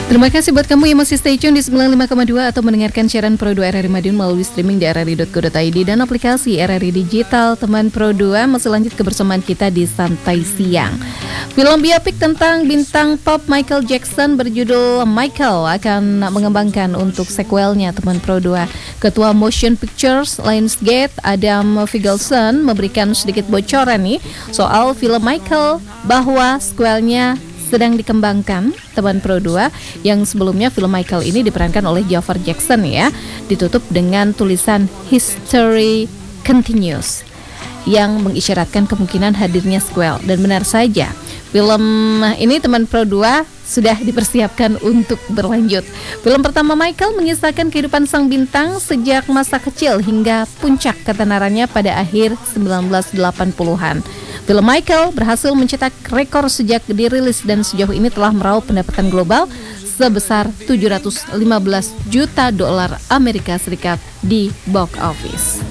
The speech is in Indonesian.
Terima kasih buat kamu yang masih stay tune di 95,2 atau mendengarkan siaran Pro 2 RRI Madiun melalui streaming di rri.co.id dan aplikasi RRI Digital. Teman Pro 2 masih lanjut kebersamaan kita di Santai Siang. Film biopik tentang bintang pop Michael Jackson berjudul Michael akan mengembangkan untuk sequelnya, teman Pro 2. Ketua Motion Pictures Lionsgate Adam Figgelson memberikan sedikit bocoran nih soal film Michael, bahwa sequelnya sedang dikembangkan, teman Pro 2, yang sebelumnya film Michael ini diperankan oleh Jafar Jackson ya, ditutup dengan tulisan History Continues yang mengisyaratkan kemungkinan hadirnya sequel. Dan benar saja, film ini teman Pro 2 sudah dipersiapkan untuk berlanjut. Film pertama Michael mengisahkan kehidupan sang bintang sejak masa kecil hingga puncak ketenarannya pada akhir 1980-an. Film Michael berhasil mencetak rekor sejak dirilis dan sejauh ini telah meraup pendapatan global sebesar 715 juta dolar Amerika Serikat di box office.